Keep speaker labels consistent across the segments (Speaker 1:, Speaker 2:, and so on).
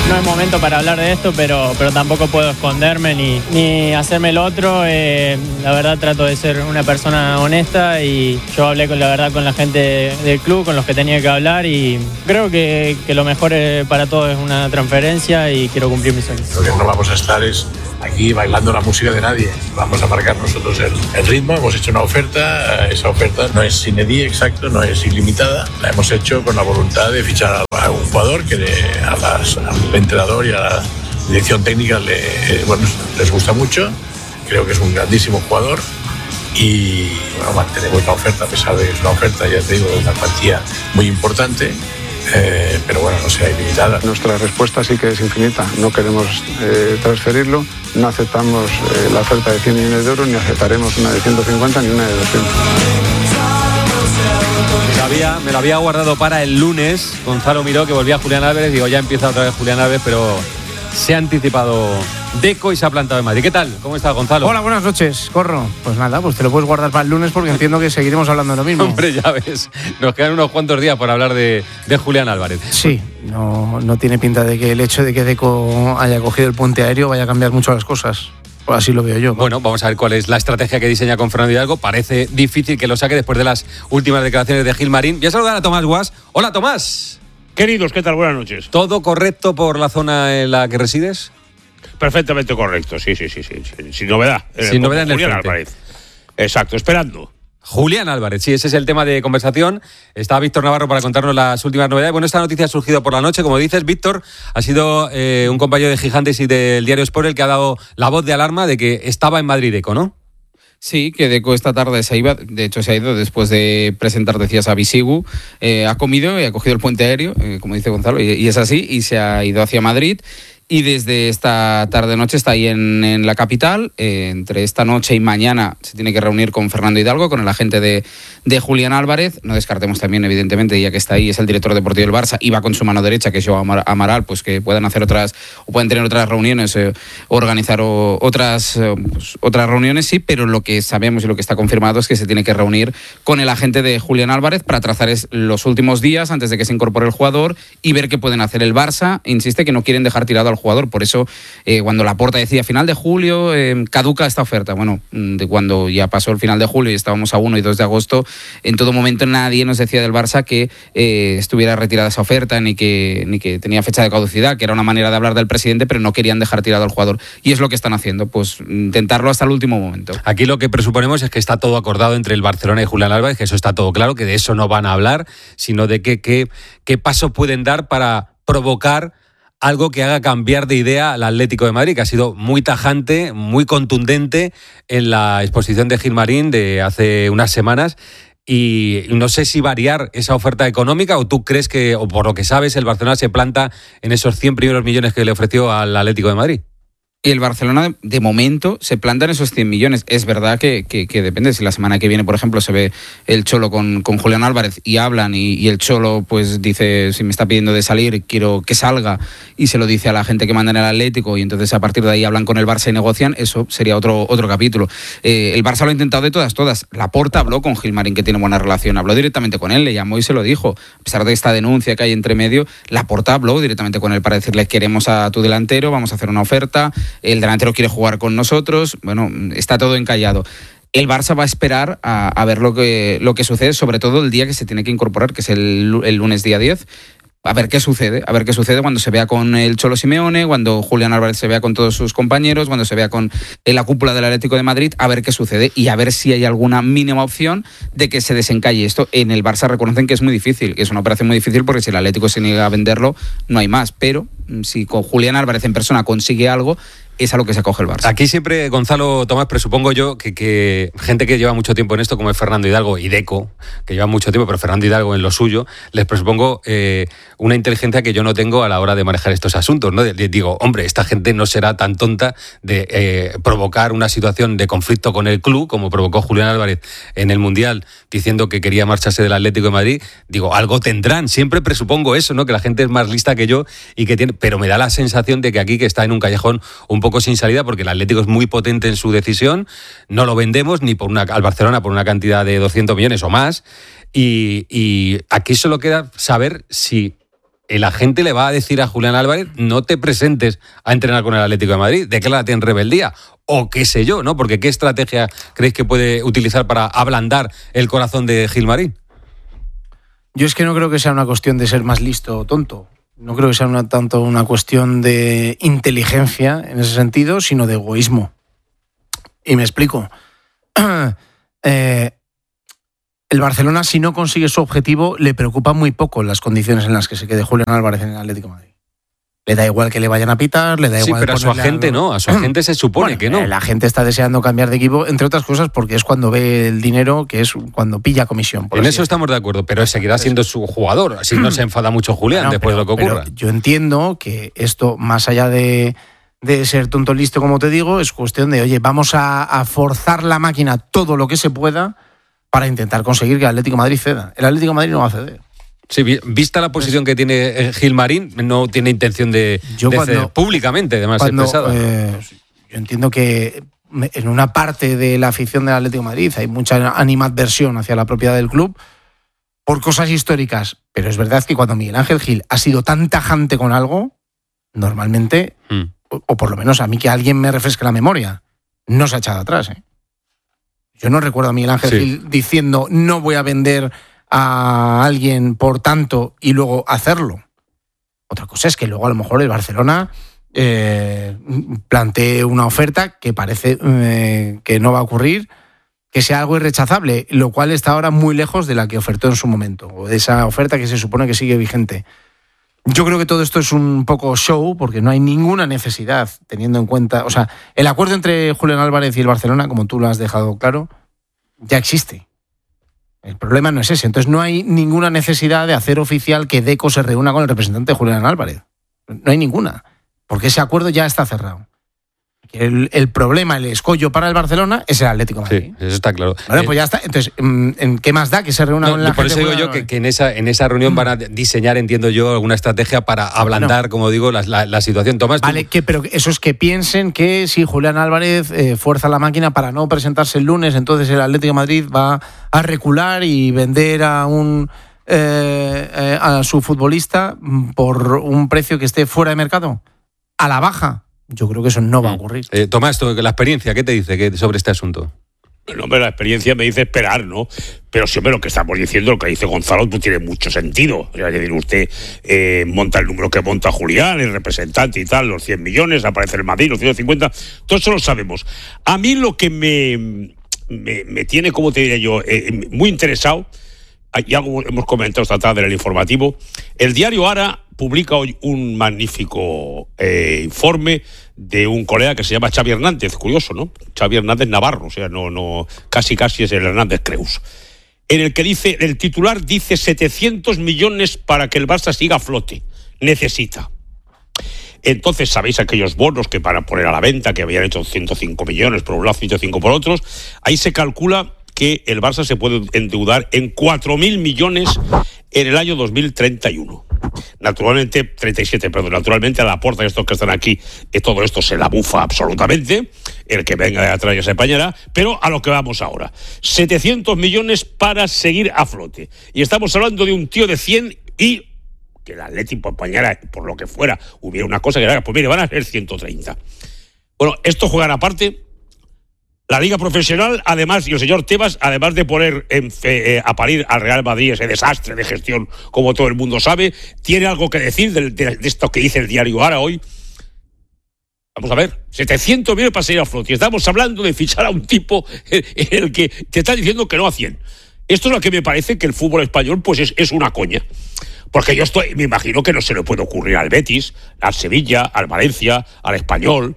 Speaker 1: No es momento para hablar de esto, pero tampoco puedo esconderme ni hacerme el otro. La verdad trato de ser una persona honesta y yo hablé con la gente del club, con los que tenía que hablar y creo que lo mejor para todos es una transferencia y quiero cumplir mis sueños.
Speaker 2: Lo que no vamos a estar es aquí bailando la música de nadie. Vamos a marcar nosotros el ritmo, hemos hecho una oferta, esa oferta no es sine die exacto, no es ilimitada, la hemos hecho con la voluntad de fichar a un jugador que al entrenador y a la dirección técnica les gusta mucho, creo que es un grandísimo jugador y bueno, mantenemos la oferta, a pesar de que es una oferta, ya te digo, de una cuantía muy importante. Pero bueno, no sea ilimitada.
Speaker 3: Nuestra respuesta sí que es infinita. No queremos transferirlo, no aceptamos la oferta de 100 millones de euros, ni aceptaremos una de 150 ni una de 200.
Speaker 4: Me lo había guardado para el lunes. Gonzalo miró que volvía Julián Álvarez. Digo, ya empieza otra vez Julián Álvarez, pero se ha anticipado Deco y se ha plantado en Madrid. ¿Qué tal? ¿Cómo estás, Gonzalo?
Speaker 5: Hola, buenas noches, Corro. Pues nada, pues te lo puedes guardar para el lunes porque entiendo que seguiremos hablando de lo mismo.
Speaker 4: Hombre, ya ves, nos quedan unos cuantos días por hablar de Julián Álvarez.
Speaker 5: Sí, no tiene pinta de que el hecho de que Deco haya cogido el puente aéreo vaya a cambiar mucho las cosas. Pues así lo veo yo.
Speaker 4: Bueno, vamos a ver cuál es la estrategia que diseña con Fernando Hidalgo. Parece difícil que lo saque después de las últimas declaraciones de Gilmarín. Voy a saludar a Tomás Guas. Hola, Tomás.
Speaker 6: Queridos, ¿qué tal? Buenas noches.
Speaker 4: ¿Todo correcto por la zona en la que resides?
Speaker 6: Perfectamente correcto, sí. Sin novedad.
Speaker 4: Sin novedad en el
Speaker 6: Julián
Speaker 4: frente.
Speaker 6: Álvarez. Exacto, esperando.
Speaker 4: Julián Álvarez, sí, ese es el tema de conversación. Está Víctor Navarro para contarnos las últimas novedades. Bueno, esta noticia ha surgido por la noche, como dices, Víctor. Ha sido un compañero de Gigantes y del diario Sport el que ha dado la voz de alarma de que estaba en Madrid Deco, ¿no?
Speaker 7: Sí, que Deco esta tarde se iba, de hecho se ha ido después de presentar, decías, a Bisigu, ha comido y ha cogido el puente aéreo, como dice Gonzalo, y es así, y se ha ido hacia Madrid. Y desde esta tarde-noche está ahí en la capital. Entre esta noche y mañana se tiene que reunir con Fernando Hidalgo, con el agente de Julián Álvarez. No descartemos también, evidentemente, ya que está ahí, es el director deportivo del Barça y va con su mano derecha, que es Joao Amaral, pues que puedan hacer otras, o pueden tener otras reuniones, organizar otras reuniones, sí, pero lo que sabemos y lo que está confirmado es que se tiene que reunir con el agente de Julián Álvarez para trazar los últimos días antes de que se incorpore el jugador y ver qué pueden hacer. El Barça insiste que no quieren dejar tirado al jugador, por eso cuando Laporta decía final de julio caduca esta oferta, bueno, de cuando ya pasó el final de julio y estábamos a 1 y 2 de agosto, en todo momento nadie nos decía del Barça que estuviera retirada esa oferta ni que tenía fecha de caducidad, que era una manera de hablar del presidente, pero no querían dejar tirado al jugador, y es lo que están haciendo, pues intentarlo hasta el último momento.
Speaker 4: Aquí lo que presuponemos es que está todo acordado entre el Barcelona y Julián Álvarez, que eso está todo claro, que de eso no van a hablar, sino de qué pasos pueden dar para provocar algo que haga cambiar de idea al Atlético de Madrid, que ha sido muy tajante, muy contundente en la exposición de Gilmarín de hace unas semanas. Y no sé si variar esa oferta económica, o tú crees que, o por lo que sabes, el Barcelona se planta en esos 100 primeros millones que le ofreció al Atlético de Madrid.
Speaker 7: Y el Barcelona, de momento, se planta en esos 100 millones. Es verdad que depende. Si la semana que viene, por ejemplo, se ve el Cholo con Julián Álvarez y hablan y el Cholo pues dice, si me está pidiendo de salir, quiero que salga, y se lo dice a la gente que manda en el Atlético, y entonces a partir de ahí hablan con el Barça y negocian, eso sería otro capítulo. El Barça lo ha intentado de todas. Laporta habló con Gilmarín, que tiene buena relación, habló directamente con él, le llamó y se lo dijo. A pesar de esta denuncia que hay entre medio, Laporta habló directamente con él para decirle, queremos a tu delantero, vamos a hacer una oferta, el delantero quiere jugar con nosotros, bueno, está todo encallado. El Barça va a esperar a ver lo que sucede, sobre todo el día que se tiene que incorporar, que es el lunes día 10, a ver qué sucede cuando se vea con el Cholo Simeone, cuando Julián Álvarez se vea con todos sus compañeros, cuando se vea con la cúpula del Atlético de Madrid, a ver qué sucede y a ver si hay alguna mínima opción de que se desencalle esto. En el Barça reconocen que es muy difícil, que es una operación muy difícil, porque si el Atlético se niega a venderlo, no hay más, pero si con Julián Álvarez en persona consigue algo, es a lo que se acoge el Barça.
Speaker 4: Aquí siempre, Gonzalo, Tomás, presupongo yo que gente que lleva mucho tiempo en esto, como es Fernando Hidalgo y Deco, que lleva mucho tiempo, pero Fernando Hidalgo en lo suyo, les presupongo una inteligencia que yo no tengo a la hora de manejar estos asuntos, ¿no? Digo, hombre, esta gente no será tan tonta de provocar una situación de conflicto con el club, como provocó Julián Álvarez en el Mundial, diciendo que quería marcharse del Atlético de Madrid. Digo, algo tendrán, siempre presupongo eso, ¿no? Que la gente es más lista que yo y que tiene, pero me da la sensación de que aquí, que está en un callejón un poco sin salida, porque el Atlético es muy potente en su decisión, no lo vendemos ni al Barcelona por una cantidad de 200 millones o más, y aquí solo queda saber si el agente le va a decir a Julián Álvarez: no te presentes a entrenar con el Atlético de Madrid, declárate en rebeldía, o qué sé yo, ¿no? Porque ¿qué estrategia creéis que puede utilizar para ablandar el corazón de Gilmarín?
Speaker 5: Yo es que no creo que sea una cuestión de ser más listo o tonto. No creo que sea tanto una cuestión de inteligencia en ese sentido, sino de egoísmo. Y me explico. El Barcelona, si no consigue su objetivo, le preocupa muy poco las condiciones en las que se quede Julián Álvarez en el Atlético de Madrid. Le da igual que le vayan a pitar, le da igual...
Speaker 4: Sí, pero a su agente no, a su agente se supone que no.
Speaker 5: La gente está deseando cambiar de equipo, entre otras cosas, porque es cuando ve el dinero, que es cuando pilla comisión.
Speaker 4: En eso estamos de acuerdo, pero seguirá siendo su jugador, así no se enfada mucho Julián después de lo que ocurra.
Speaker 5: Pero yo entiendo que esto, más allá de ser tonto listo, como te digo, es cuestión de, oye, vamos a forzar la máquina todo lo que se pueda para intentar conseguir que el Atlético de Madrid ceda. El Atlético de Madrid no va a ceder.
Speaker 4: Sí, vista la posición que tiene Gilmarín, no tiene intención de ceder públicamente, además expresada.
Speaker 5: Yo entiendo que en una parte de la afición del Atlético de Madrid hay mucha animadversión hacia la propiedad del club por cosas históricas, pero es verdad que cuando Miguel Ángel Gil ha sido tan tajante con algo, normalmente, o por lo menos a mí que alguien me refresque la memoria, no se ha echado atrás. Yo no recuerdo a Miguel Ángel Gil diciendo no voy a vender a alguien por tanto y luego hacerlo. Otra cosa es que luego a lo mejor el Barcelona plantee una oferta que parece que no va a ocurrir, que sea algo irrechazable, lo cual está ahora muy lejos de la que ofertó en su momento, o de esa oferta que se supone que sigue vigente. Yo creo que todo esto es un poco show, porque no hay ninguna necesidad, teniendo en cuenta... O sea, el acuerdo entre Julián Álvarez y el Barcelona, como tú lo has dejado claro, ya existe. El problema no es ese. Entonces no hay ninguna necesidad de hacer oficial que Deco se reúna con el representante Julián Álvarez. No hay ninguna. Porque ese acuerdo ya está cerrado. El problema, el escollo para el Barcelona es el Atlético de Madrid.
Speaker 4: Sí, eso está claro.
Speaker 5: Bueno, pues ya está. Entonces, ¿qué más da que se reúna con la gente?
Speaker 4: Por eso digo yo que en esa reunión van a diseñar, entiendo yo, alguna estrategia para ablandar, como digo, la situación. Tomás,
Speaker 5: vale, pero eso es que piensen que si Julián Álvarez fuerza la máquina para no presentarse el lunes, entonces el Atlético de Madrid va a recular y vender a su futbolista por un precio que esté fuera de mercado, a la baja. Yo creo que eso no va a ocurrir.
Speaker 4: Tomás, la experiencia, ¿qué te dice sobre este asunto?
Speaker 6: Bueno, hombre, la experiencia me dice esperar, ¿no? Pero siempre lo que estamos diciendo, lo que dice Gonzalo, pues tiene mucho sentido. O sea, es decir, usted monta el número que monta Julián, el representante y tal, los 100 millones, aparece el Madrid, los 150, todo eso lo sabemos. A mí lo que me tiene, como te diría yo, muy interesado, ya hemos comentado esta tarde en el informativo, el diario Ara publica hoy un magnífico informe de un colega que se llama Xavi Hernández, curioso, ¿no? Xavi Hernández Navarro, o sea, no casi es el Hernández Creus, en el que dice, el titular dice 700 millones para que el Barça siga a flote, necesita. Entonces, ¿sabéis aquellos bonos que para poner a la venta, que habían hecho 105 millones por un lado, 105 por otros? Ahí se calcula que el Barça se puede endeudar en 4.000 millones en el año 2031. Naturalmente, 37, perdón, naturalmente a la puerta de estos que están aquí, todo esto se la bufa absolutamente, el que venga de atrás ya se apañará, pero a lo que vamos ahora. 700 millones para seguir a flote. Y estamos hablando de un tío de 100 y que el Atlético apañara, por lo que fuera, hubiera una cosa que era, pues mire, van a ser 130. Bueno, esto juegan aparte. La Liga Profesional, además, y el señor Tebas, además de poner a parir al Real Madrid ese desastre de gestión, como todo el mundo sabe, tiene algo que decir de esto que dice el diario Ara hoy. Vamos a ver, 700 millones para seguir a flote. Estamos hablando de fichar a un tipo en el que te está diciendo que no a 100. Esto es lo que me parece que el fútbol español pues es una coña. Porque me imagino que no se le puede ocurrir al Betis, al Sevilla, al Valencia, al Español,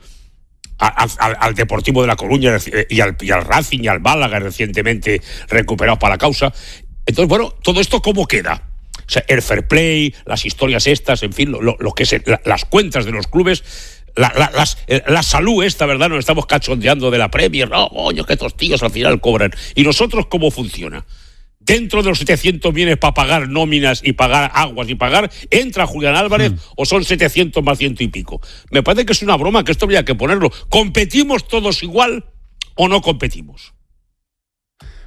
Speaker 6: al Deportivo de La Coruña y al Racing y al Málaga recientemente recuperados para la causa. Entonces, bueno, todo esto ¿cómo queda? O sea, el fair play, las historias estas, en fin, lo que es las cuentas de los clubes, la salud esta, ¿verdad? Nos estamos cachondeando de la Premier, no, coño, que estos tíos al final cobran. ¿Y nosotros cómo funciona? Dentro de los 700 bienes para pagar nóminas y pagar aguas y pagar, ¿entra Julián Álvarez o son 700 más 100 y pico? Me parece que es una broma, que esto habría que ponerlo. ¿Competimos todos igual o no competimos?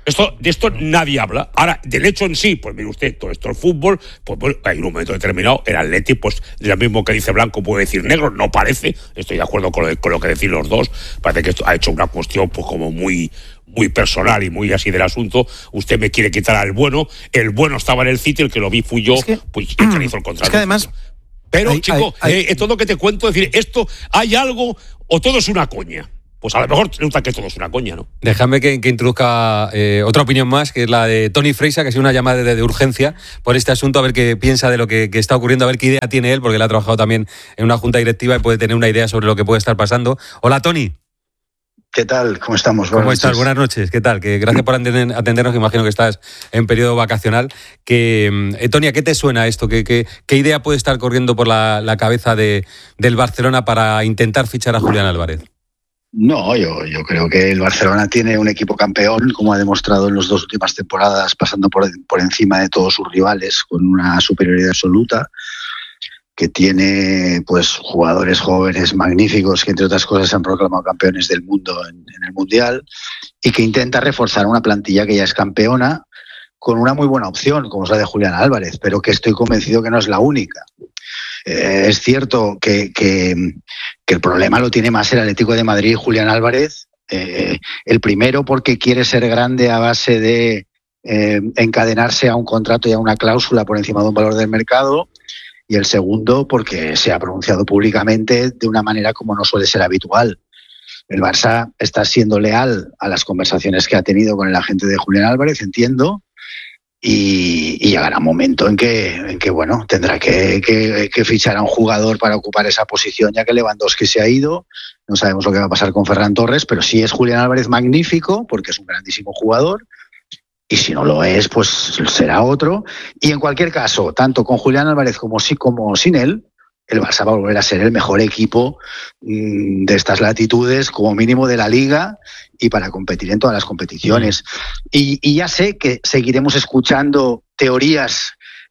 Speaker 6: De esto nadie habla. Ahora, del hecho en sí, pues mire usted, todo esto el fútbol, pues bueno, en un momento determinado, el Atleti, pues de lo mismo que dice blanco puede decir negro, no parece, estoy de acuerdo con lo que decís los dos, parece que esto ha hecho una cuestión pues como muy personal y muy así del asunto. Usted me quiere quitar al bueno, el bueno estaba en el City, el que lo vi fui yo, pues el que hizo el contrato.
Speaker 5: Es que además...
Speaker 6: Pero, chico, todo lo que te cuento, es decir, esto, ¿hay algo o todo es una coña? Pues a lo mejor resulta que todo es una coña, ¿no?
Speaker 4: Déjame que introduzca otra opinión más, que es la de Toni Freixa, que ha sido una llamada de urgencia por este asunto, a ver qué piensa de lo que está ocurriendo, a ver qué idea tiene él, porque él ha trabajado también en una junta directiva y puede tener una idea sobre lo que puede estar pasando. Hola, Toni.
Speaker 8: ¿Qué tal? ¿Cómo estamos?
Speaker 4: ¿Cómo estás? Buenas noches. ¿Qué tal? Que gracias por atendernos, que imagino que estás en periodo vacacional. Toni, ¿a qué te suena esto? ¿Qué idea puede estar corriendo por la cabeza del Barcelona para intentar fichar a Julián Álvarez?
Speaker 8: No, yo creo que el Barcelona tiene un equipo campeón, como ha demostrado en las 2 últimas temporadas, pasando por encima de todos sus rivales, con una superioridad absoluta, que tiene pues jugadores jóvenes magníficos que entre otras cosas se han proclamado campeones del mundo en el Mundial, y que intenta reforzar una plantilla que ya es campeona con una muy buena opción, como es la de Julián Álvarez, pero que estoy convencido que no es la única. Es cierto que el problema lo tiene más el Atlético de Madrid y Julián Álvarez. El primero porque quiere ser grande a base de encadenarse a un contrato y a una cláusula por encima de un valor del mercado, y el segundo porque se ha pronunciado públicamente de una manera como no suele ser habitual. El Barça está siendo leal a las conversaciones que ha tenido con el agente de Julián Álvarez, entiendo, y llegará un momento en que bueno, tendrá que fichar a un jugador para ocupar esa posición, ya que Lewandowski se ha ido. No sabemos lo que va a pasar con Ferran Torres, pero si es Julián Álvarez, magnífico, porque es un grandísimo jugador, y si no lo es, pues será otro. Y en cualquier caso, tanto con Julián Álvarez como sin él, el Barça va a volver a ser el mejor equipo de estas latitudes, como mínimo de la Liga, y para competir en todas las competiciones. Y ya sé que seguiremos escuchando teorías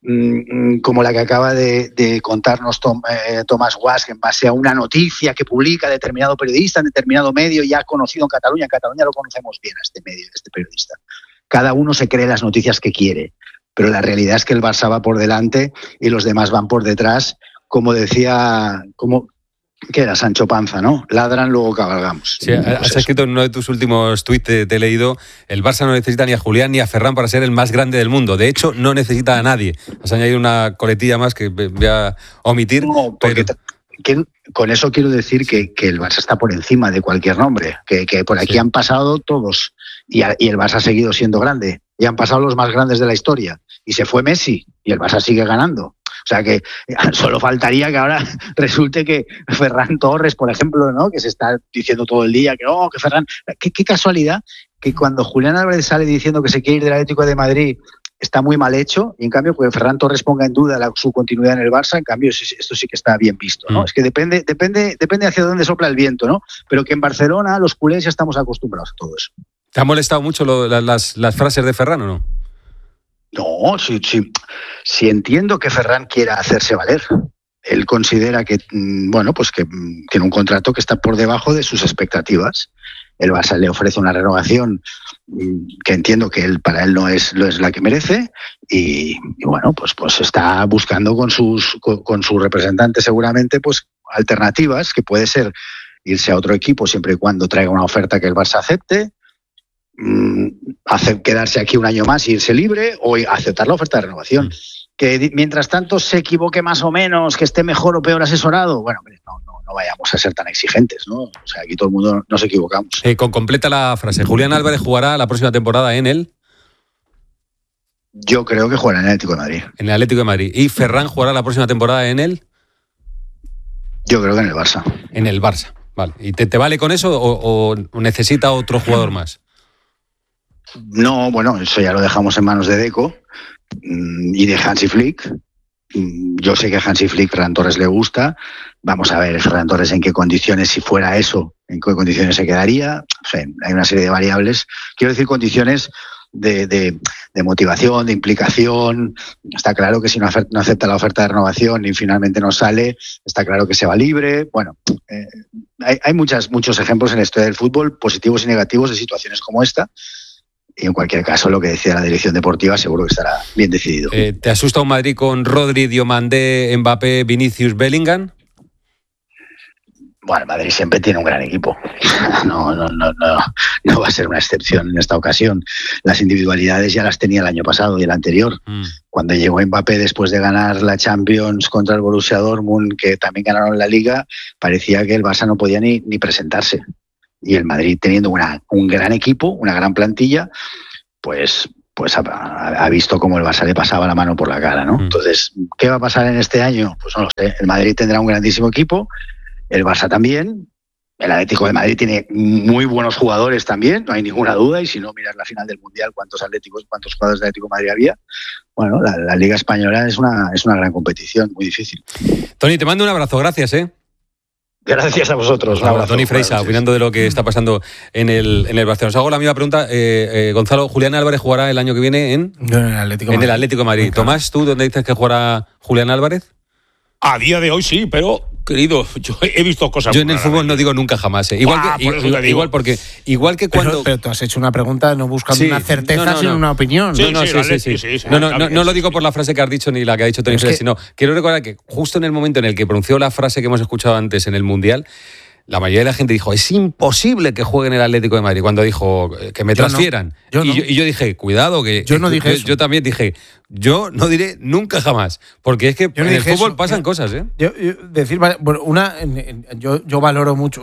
Speaker 8: como la que acaba de contarnos Tomás Guas, en base a una noticia que publica determinado periodista en determinado medio, ya conocido en Cataluña. En Cataluña lo conocemos bien a este medio, a este periodista. Cada uno se cree las noticias que quiere, pero la realidad es que el Barça va por delante y los demás van por detrás, como decía, que era Sancho Panza, ¿no? Ladran, luego cabalgamos.
Speaker 4: Sí, has escrito en uno de tus últimos tuits, te he leído, el Barça no necesita ni a Julián ni a Ferran para ser el más grande del mundo. De hecho, no necesita a nadie. Has añadido una coletilla más que voy a omitir.
Speaker 8: No, porque con eso quiero decir que el Barça está por encima de cualquier nombre, que por aquí han pasado todos y el Barça ha seguido siendo grande, y han pasado los más grandes de la historia, y se fue Messi y el Barça sigue ganando. O sea que solo faltaría que ahora resulte que Ferran Torres, por ejemplo, ¿no?, que se está diciendo todo el día que Ferran... Qué casualidad que cuando Julián Álvarez sale diciendo que se quiere ir del Atlético de Madrid está muy mal hecho, y en cambio que Ferran Torres ponga en duda su continuidad en el Barça, en cambio esto sí que está bien visto, ¿no? Es que depende hacia dónde sopla el viento, ¿no? Pero que en Barcelona los culés ya estamos acostumbrados a todo eso.
Speaker 4: ¿Te ha molestado mucho las frases de Ferran o no?
Speaker 8: No, sí entiendo que Ferran quiera hacerse valer. Él considera que, bueno, pues que tiene un contrato que está por debajo de sus expectativas. El Barça le ofrece una renovación que entiendo que para él no es la que merece, y bueno, pues está buscando con su representante seguramente pues alternativas, que puede ser irse a otro equipo siempre y cuando traiga una oferta que el Barça acepte, quedarse aquí un año más e irse libre, o aceptar la oferta de renovación. Que mientras tanto se equivoque más o menos, que esté mejor o peor asesorado, bueno, no vayamos a ser tan exigentes, ¿no? O sea, aquí todo el mundo nos equivocamos.
Speaker 4: Completa la frase. ¿Julián Álvarez jugará la próxima temporada en él?
Speaker 8: Yo creo que jugará en el Atlético de Madrid.
Speaker 4: En el Atlético de Madrid. ¿Y Ferran jugará la próxima temporada en él?
Speaker 8: Yo creo que en el Barça.
Speaker 4: En el Barça, vale. ¿Y te vale con eso o necesita otro jugador más?
Speaker 8: No, bueno, eso ya lo dejamos en manos de Deco y de Hansi Flick. Yo sé que a Hansi Flick Ferran Torres le gusta. Vamos a ver Ferran Torres en qué condiciones, si fuera eso, en qué condiciones se quedaría. O sea, hay una serie de variables. Quiero decir, condiciones de motivación, de implicación. Está claro que si no acepta la oferta de renovación y finalmente no sale, está claro que se va libre. Bueno, hay muchos ejemplos en la historia del fútbol, positivos y negativos, de situaciones como esta. Y en cualquier caso, lo que decía la dirección deportiva seguro que estará bien decidido.
Speaker 4: ¿Te asusta un Madrid con Rodri, Diomandé, Mbappé, Vinicius, Bellingham?
Speaker 8: Bueno, el Madrid siempre tiene un gran equipo. No va a ser una excepción en esta ocasión. Las individualidades ya las tenía el año pasado y el anterior. Cuando llegó Mbappé después de ganar la Champions contra el Borussia Dortmund, que también ganaron la Liga, parecía que el Barça no podía ni presentarse. Y el Madrid, teniendo un gran equipo, una gran plantilla, pues ha visto cómo el Barça le pasaba la mano por la cara, ¿no? Entonces, ¿qué va a pasar en este año? Pues no lo sé. El Madrid tendrá un grandísimo equipo, el Barça también. El Atlético de Madrid tiene muy buenos jugadores también, no hay ninguna duda. Y si no miras la final del Mundial, cuántos jugadores de Atlético de Madrid había. Bueno, la Liga Española es una gran competición, muy difícil.
Speaker 4: Toni, te mando un abrazo, gracias,
Speaker 8: Gracias a vosotros. Un abrazo.
Speaker 4: Toni Freisa, opinando de lo que está pasando en el Barcelona. Os hago la misma pregunta. Gonzalo, ¿Julián Álvarez jugará el año que viene en el Atlético de Madrid? Claro. Tomás, ¿tú dónde dices que jugará Julián Álvarez?
Speaker 6: A día de hoy sí, pero, querido, yo he visto cosas.
Speaker 4: Yo en el fútbol no digo nunca jamás. Igual que cuando.
Speaker 5: Pero tú has hecho una pregunta no buscando una certeza, sino una opinión.
Speaker 4: Sí. No lo digo por la frase que has dicho ni la que ha dicho Toni Freisa, sino quiero recordar que justo en el momento en el que pronunció la frase que hemos escuchado antes en el Mundial, la mayoría de la gente dijo, es imposible que juegue en el Atlético de Madrid, cuando dijo que me transfieran. Yo dije, cuidado, que
Speaker 5: yo no dije eso.
Speaker 4: Yo también dije, yo no diré nunca jamás, porque es que en el fútbol pasan cosas, ¿eh?
Speaker 5: Yo valoro mucho,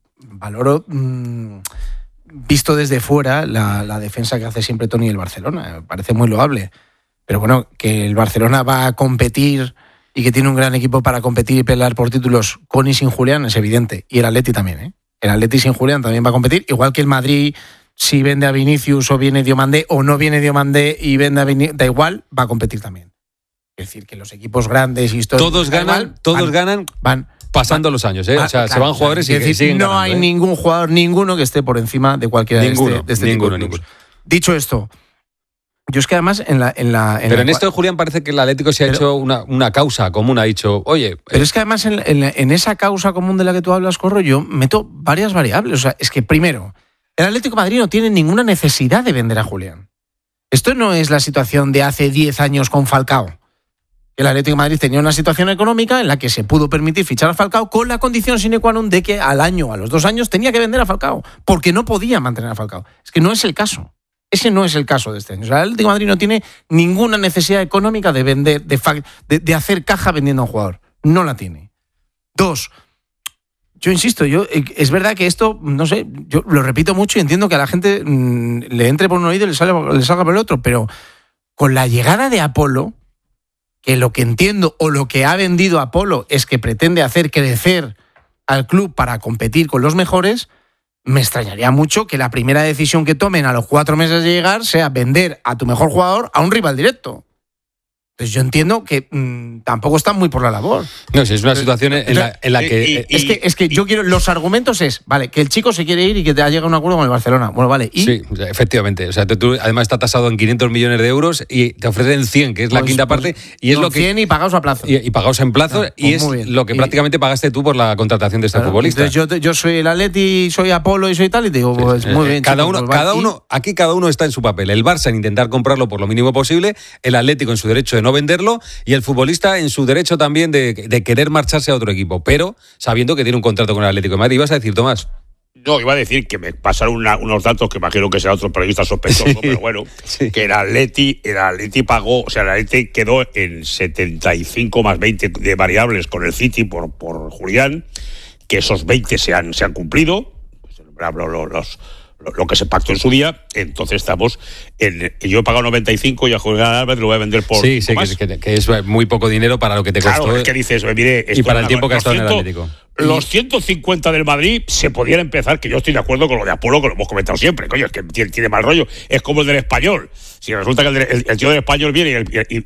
Speaker 5: visto desde fuera la defensa que hace siempre Toni del Barcelona, me parece muy loable. Pero bueno, que el Barcelona va a competir y que tiene un gran equipo para competir y pelear por títulos con y sin Julián es evidente. Y el Atleti también, ¿eh? El Atleti sin Julián también va a competir, igual que el Madrid, si vende a Vinicius o viene Diomandé o no viene Diomandé y vende a Vinicius, da igual, va a competir también. Es decir, que los equipos grandes históricos
Speaker 4: todos ganan pasando los años, ¿eh? Se van jugadores y siguen ganando.
Speaker 5: No hay ningún jugador, ninguno que esté por encima de cualquiera de este tipo de clubes. Dicho esto, yo es que además
Speaker 4: Pero en esto de Julián parece que el Atlético se ha hecho una causa común, ha dicho, oye...
Speaker 5: Pero es que además en esa causa común de la que tú hablas, Corro, yo meto varias variables. O sea, es que primero, el Atlético de Madrid no tiene ninguna necesidad de vender a Julián. Esto no es la situación de hace 10 años con Falcao. El Atlético de Madrid tenía una situación económica en la que se pudo permitir fichar a Falcao con la condición sine qua non de que al año, a los 2 años, tenía que vender a Falcao, porque no podía mantener a Falcao. Es que no es el caso. Ese no es el caso de este año. O sea, el Atlético de Madrid no tiene ninguna necesidad económica de vender, de hacer caja vendiendo a un jugador. No la tiene. 2, yo insisto, es verdad que esto, no sé, yo lo repito mucho y entiendo que a la gente le entre por un oído y le salga por el otro, pero con la llegada de Apolo, que lo que entiendo o lo que ha vendido Apolo es que pretende hacer crecer al club para competir con los mejores, me extrañaría mucho que la primera decisión que tomen a los 4 meses de llegar sea vender a tu mejor jugador a un rival directo. Entonces yo entiendo que tampoco están muy por la labor.
Speaker 4: No, si es una situación en la que...
Speaker 5: Es que yo quiero... Los argumentos es, vale, que el chico se quiere ir y que te ha llegado a un acuerdo con el Barcelona. Bueno, vale, ¿y?
Speaker 4: Sí, efectivamente. O sea, tú además está tasado en 500 millones de euros y te ofrecen 100, que es la quinta parte. Y es lo que
Speaker 5: 100 y pagados a plazo.
Speaker 4: Y pagados en plazo, y es lo que prácticamente pagaste tú por la contratación de este futbolista.
Speaker 5: Entonces yo soy el Atleti, soy Apolo y soy tal, y te digo, pues muy bien.
Speaker 4: Cada uno está en su papel. El Barça en intentar comprarlo por lo mínimo posible, el Atlético en su derecho de no venderlo, y el futbolista en su derecho también de querer marcharse a otro equipo, pero sabiendo que tiene un contrato con el Atlético de Madrid. ¿Ibas a decir, Tomás?
Speaker 6: No, iba a decir que me pasaron unos datos que imagino que será otro periodista sospechoso, pero bueno, que el Atleti pagó, o sea, el Atleti quedó en 75 más 20 de variables con el City por Julián, que esos 20 se han cumplido, pues, lo que se pactó en su día. Entonces estamos yo he pagado 95 y a Julián Álvarez lo voy a vender por
Speaker 4: más. Que es muy poco dinero para lo que te costó.
Speaker 6: Claro, es que dices, mire,
Speaker 4: y para el tiempo que ha estado en el Atlético.
Speaker 6: Los 150 del Madrid se podían empezar, que yo estoy de acuerdo con lo de Apolo, que lo hemos comentado siempre, coño, es que tiene mal rollo, es como el del Español. Si resulta que el tío del Español viene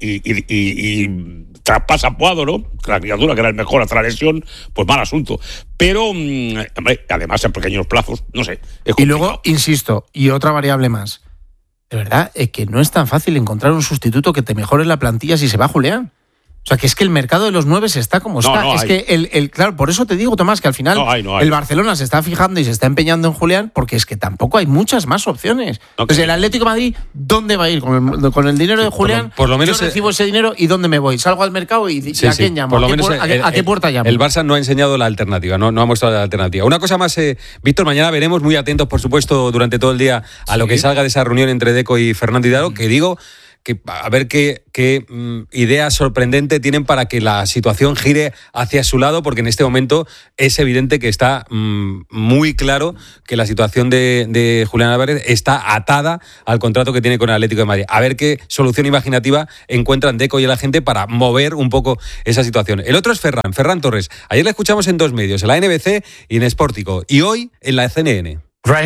Speaker 6: y traspasa a Puado, ¿no? La criatura que era el mejor hasta la lesión, pues mal asunto. Pero, hombre, además en pequeños plazos, no sé.
Speaker 5: Y luego, insisto, y otra variable más. De verdad, es que no es tan fácil encontrar un sustituto que te mejore la plantilla si se va Julián. O sea, que es que el mercado de los 9 está como está.
Speaker 6: No
Speaker 5: es
Speaker 6: hay.
Speaker 5: que claro, por eso te digo, Tomás, que al final
Speaker 6: No hay.
Speaker 5: el Barcelona se está fijando y se está empeñando en Julián, porque es que tampoco hay muchas más opciones.
Speaker 6: No,
Speaker 5: Pues el Atlético de Madrid, ¿dónde va a ir? Con el dinero de Julián,
Speaker 4: por lo menos
Speaker 5: yo recibo ese dinero y ¿dónde me voy? Salgo al mercado y ¿a quién llamo?
Speaker 4: Por lo
Speaker 5: ¿A qué
Speaker 4: menos
Speaker 5: ¿A qué puerta llamo?
Speaker 4: El Barça no ha enseñado la alternativa, no ha mostrado la alternativa. Una cosa más, Víctor, mañana veremos, muy atentos, por supuesto, durante todo el día a lo que salga de esa reunión entre Deco y Fernando Hidalgo, que digo que a ver qué idea sorprendente tienen para que la situación gire hacia su lado, porque en este momento es evidente que está muy claro que la situación de Julián Álvarez está atada al contrato que tiene con el Atlético de Madrid. A ver qué solución imaginativa encuentran Deco y la gente para mover un poco esa situación. El otro es Ferran Torres. Ayer le escuchamos en 2 medios, en la NBC y en Sportico, y hoy en la CNN.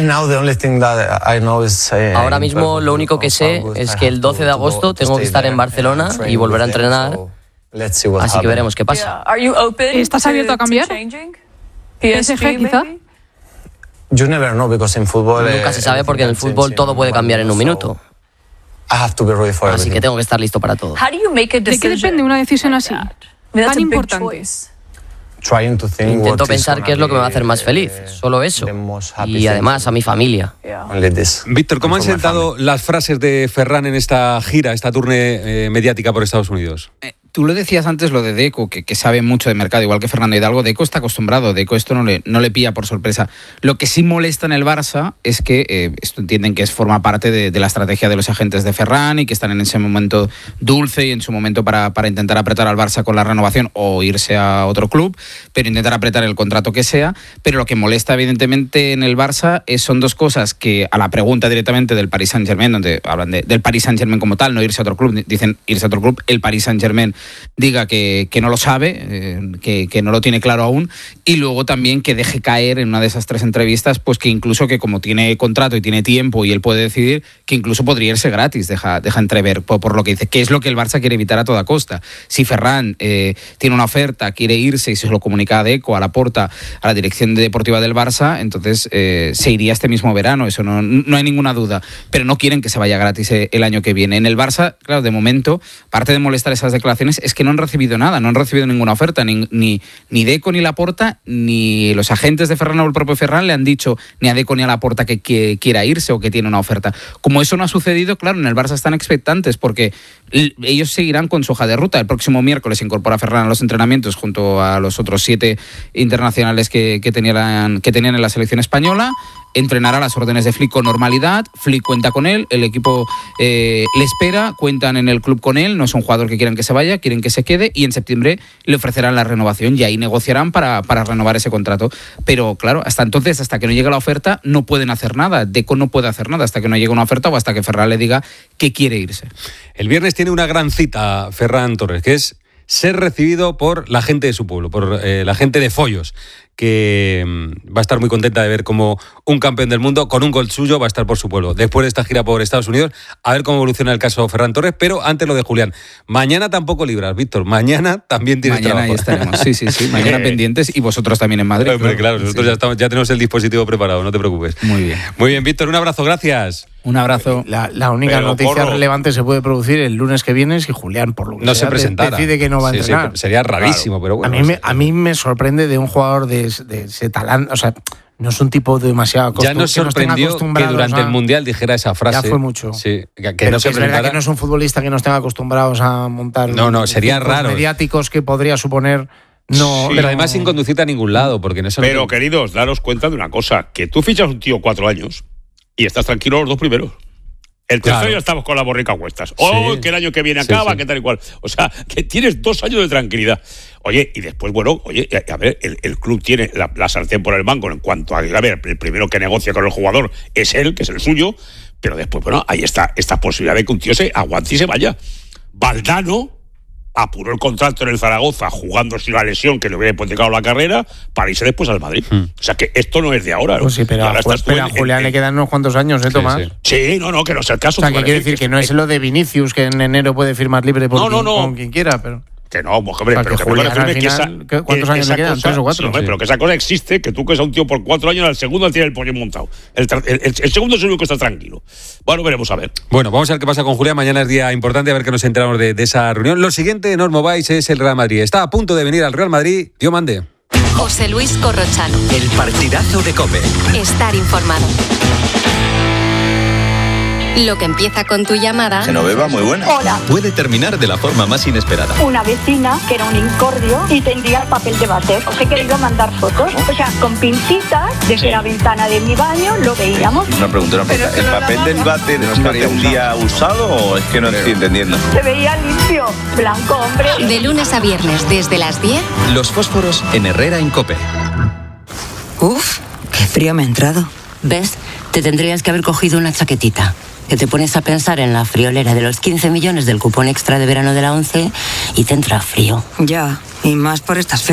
Speaker 9: Ahora mismo lo único que sé es que el 12 de agosto tengo que estar en Barcelona y volver a entrenar, así que veremos qué pasa.
Speaker 10: ¿Estás abierto a cambiar? PSG quizá.
Speaker 9: Nunca se sabe porque en el fútbol todo puede cambiar en un minuto, así que tengo que estar listo para todo.
Speaker 10: ¿De qué depende una decisión así, tan importante?
Speaker 9: Intento pensar qué es lo que me va a hacer más feliz, solo eso, y además a mi familia.
Speaker 4: Víctor, ¿cómo han sentado las frases de Ferran en esta gira, esta tournée mediática por Estados Unidos?
Speaker 7: Tú lo decías antes, lo de Deco, que sabe mucho de mercado, igual que Fernando Hidalgo. Deco está acostumbrado, Deco esto no le pilla por sorpresa. Lo que sí molesta en el Barça es que esto entienden que forma parte de la estrategia de los agentes de Ferran y que están en ese momento dulce y en su momento para intentar apretar al Barça con la renovación o irse a otro club, pero intentar apretar el contrato que sea. Pero lo que molesta evidentemente en el Barça son 2 cosas, que a la pregunta directamente del Paris Saint-Germain, donde hablan del Paris Saint-Germain como tal, no irse a otro club, dicen irse a otro club, el Paris Saint-Germain diga que no lo sabe, que no lo tiene claro aún, y luego también que deje caer en una de esas 3 entrevistas, pues que incluso que como tiene contrato y tiene tiempo y él puede decidir, que incluso podría irse gratis, deja entrever por lo que dice, que es lo que el Barça quiere evitar a toda costa. Si Ferran tiene una oferta, quiere irse y se lo comunica a Deco, a Laporta, a la dirección deportiva del Barça, entonces se iría este mismo verano, eso no hay ninguna duda, pero no quieren que se vaya gratis el año que viene. En el Barça, claro, de momento, parte de molestar esas declaraciones es que no han recibido nada, no han recibido ninguna oferta, ni Deco ni Laporta, ni los agentes de Ferran o el propio Ferran le han dicho ni a Deco ni a Laporta que quiera irse o que tiene una oferta. Como eso no ha sucedido, claro, en el Barça están expectantes porque ellos seguirán con su hoja de ruta. El próximo miércoles incorpora Ferran a los entrenamientos junto a los otros 7 internacionales que tenían en la selección española. Entrenará a las órdenes de Flick con normalidad. Flick cuenta con él, el equipo le espera, cuentan en el club con él, no es un jugador que quieran que se vaya, quieren que se quede, y en septiembre le ofrecerán la renovación y ahí negociarán para renovar ese contrato. Pero claro, hasta entonces, hasta que no llegue la oferta, no pueden hacer nada. Deco no puede hacer nada hasta que no llegue una oferta o hasta que Ferran le diga que quiere irse.
Speaker 4: El viernes tiene una gran cita Ferran Torres, que es ser recibido por la gente de su pueblo, por la gente de Follos, que va a estar muy contenta de ver cómo un campeón del mundo con un gol suyo va a estar por su pueblo. Después de esta gira por Estados Unidos, a ver cómo evoluciona el caso Ferran Torres, pero antes lo de Julián. Mañana tampoco libras, Víctor. Mañana también tienes trabajo.
Speaker 7: Mañana ahí estaremos, sí. Mañana pendientes y vosotros también en Madrid.
Speaker 4: Hombre, claro, nosotros ya tenemos el dispositivo preparado, no te preocupes.
Speaker 7: Muy bien.
Speaker 4: Muy bien, Víctor, un abrazo, gracias.
Speaker 7: Un abrazo.
Speaker 5: La única noticia relevante se puede producir el lunes que viene si Julián, por lo que
Speaker 4: no
Speaker 5: sea,
Speaker 4: se presentara.
Speaker 5: decide que no va a entrenar.
Speaker 4: Sería rarísimo, pero bueno.
Speaker 5: A mí me sorprende de un jugador de ese talento, o sea, no es un tipo demasiado acostumbrado.
Speaker 4: Ya nos sorprendió que durante el Mundial dijera esa frase.
Speaker 5: Ya fue mucho.
Speaker 4: Sí,
Speaker 5: pero es verdad que no es un futbolista que nos tenga acostumbrados a montar.
Speaker 4: No, sería raro.
Speaker 5: Mediáticos que podría suponer.
Speaker 4: No, sí, pero además sin conducirte a ningún lado, porque en eso.
Speaker 6: Pero queridos, daros cuenta de una cosa, que tú fichas a un tío 4 años y estás tranquilo los 2 primeros. El tercero ya estamos con la borrica a cuestas. Que el año que viene acaba, que tal y cual. O sea, que tienes 2 años de tranquilidad. Oye, y después, a ver, el club tiene la sartén por el mango en cuanto a ver, el primero que negocia con el jugador es él, que es el suyo, pero después, ahí está esta posibilidad de que un tío se aguante y se vaya. Valdano apuró el contrato en el Zaragoza jugándose la lesión que le hubiera hipotecado la carrera para irse después al Madrid. O sea que esto no es de ahora, ¿no?
Speaker 5: Pues sí, pero a Julián le quedan unos cuantos años, Tomás.
Speaker 6: Sí, no, que no es el caso.
Speaker 5: O sea, que quiere decir que no es lo de Vinicius, que en enero puede firmar libre con quien quiera, pero...
Speaker 6: Que no, pues, hombre, pero que me refiero que esa...
Speaker 5: ¿Cuántos años le quedan? ¿3 o 4?
Speaker 6: Sí, hombre, pero que esa cosa existe, que tú que es a un tío por 4 años, al segundo tiene el pollo montado. El segundo es el único que está tranquilo. Bueno, veremos a ver.
Speaker 4: Bueno, vamos a ver qué pasa con Julián. Mañana es día importante, a ver qué nos enteramos de esa reunión. Lo siguiente, no os mováis, es el Real Madrid. Está a punto de venir al Real Madrid. Dios mande.
Speaker 11: José Luis Corrochano.
Speaker 12: El partidazo de COPE.
Speaker 11: Estar informado. Lo que empieza con tu llamada.
Speaker 12: Genoveva, muy buena.
Speaker 13: Hola.
Speaker 12: Puede terminar de la forma más inesperada.
Speaker 13: Una vecina que era un incordio y tendría el papel de váter. Os he querido mandar fotos. O sea, con pincitas, desde la ventana de mi baño lo veíamos.
Speaker 12: Una pregunta. ¿El papel del váter no estaría un día usado o es que no estoy entendiendo?
Speaker 13: Se veía limpio, blanco, hombre.
Speaker 11: De lunes a viernes, desde las 10.
Speaker 12: Los fósforos en Herrera en COPE.
Speaker 14: Uf, qué frío me ha entrado. ¿Ves? Te tendrías que haber cogido una chaquetita. Que te pones a pensar en la friolera de los 15 millones del cupón extra de verano de la 11 y te entra frío.
Speaker 15: Ya, y más por estas fechas.